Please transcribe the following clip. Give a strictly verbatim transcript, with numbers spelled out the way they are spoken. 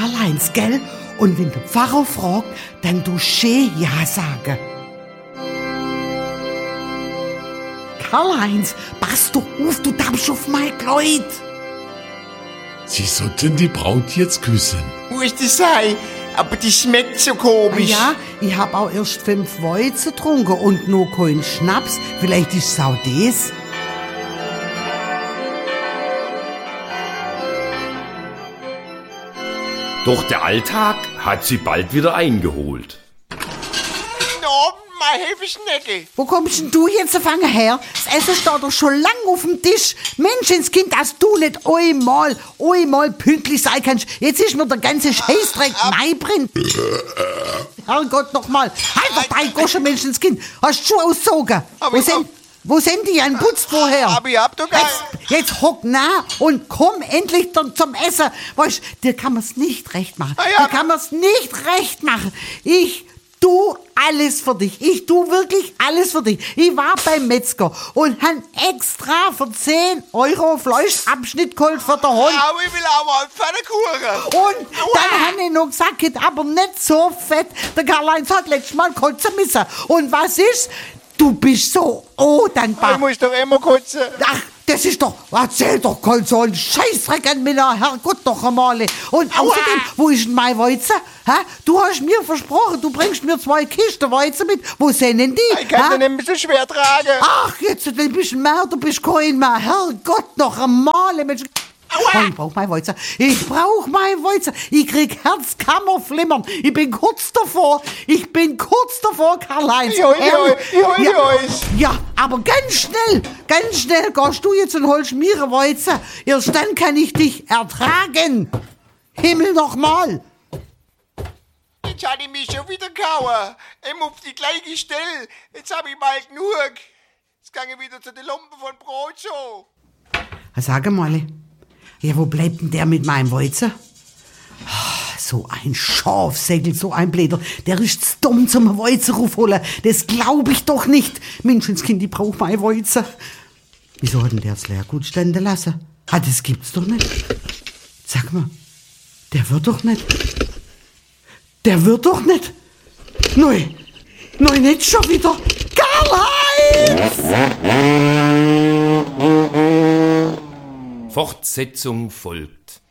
Karl-Heinz, gell? Und wenn der Pfarrer fragt, dann du schön ja sagen. Karl-Heinz, pass doch auf, du darfst auf mein Kleid. Sie sollten die Braut jetzt küssen. Muss das sein? Aber die schmeckt so komisch. Ja, ich hab auch erst fünf Weizen getrunken und noch keinen Schnaps. Vielleicht ist es auch das. Doch der Alltag hat sie bald wieder eingeholt. Guten Abend, meine Hefeschnecke. Wo kommst denn du jetzt fangen her? Das Essen steht doch schon lang auf dem Tisch. Menschenskind, dass du nicht einmal, einmal pünktlich sein kannst. Jetzt ist mir der ganze Scheißdreck Maibrennt. Herrgott, nochmal. Halt doch drei Goschen, Menschenskind. Hast du Schuhe ausgezogen? Aber Wo ich- sind, wo sind die? Ein Putz vorher. Aber ich hab doch gar Jetzt, jetzt hock nah und komm endlich dann zum Essen. Weißt, dir kann man's nicht recht machen. Ah ja. Dir kann man's nicht recht machen. Ich tu alles für dich. Ich tu wirklich alles für dich. Ich war beim Metzger und han extra für zehn Euro Fleischabschnitt geholt für den Hund. Aber ich will auch mal einen Pfannkuchen. Und dann han ich noch gesagt, geht aber nicht so fett. Der Karl-Heinz hat letztes Mal kotzen müssen. Und was ist? Du bist so oh dankbar. Ich muss doch immer kotzen. Ach, das ist doch, erzähl doch kein so ein Scheißdreck an mir, Herrgott doch einmal. Und außerdem, wo ist denn mein Weizen? Ha? Du hast mir versprochen, du bringst mir zwei Kisten Weizen mit. Wo sind denn die? Ich kann ha? den nicht so schwer tragen. Ach, jetzt ein bisschen mehr, du bist kein mehr. Herrgott noch einmal, Mensch. Oh, ich brauch mein Weizen. Ich brauch mein Weizen. Ich krieg Herzkammerflimmern. Ich bin kurz davor. Ich bin kurz davor, Karl-Heinz. Joi, joi, joi, ja, joi. ja, aber ganz schnell, ganz schnell gehst du jetzt und holst mir ein Weizen. Erst dann kann ich dich ertragen. Himmel nochmal. Jetzt hat ich mich schon wieder gehauen. Immer auf die gleiche Stelle. Jetzt hab ich mal genug. Jetzt gang ich wieder zu den Lumpen von Brot so. Sag mal, ja, wo bleibt denn der mit meinem Weizen? Ah, so ein Schafsäckel, so ein Bläder. Der ist zu dumm zum Weizen raufholen. Das glaub ich doch nicht. Menschenskind, ich brauch mein Weizen. Wieso hat denn der das Leergut stehen lassen? Ah, das gibt's doch nicht. Sag mal, der wird doch nicht. Der wird doch nicht. Nein, nein, nicht schon wieder. Karl-Heinz! Fortsetzung folgt.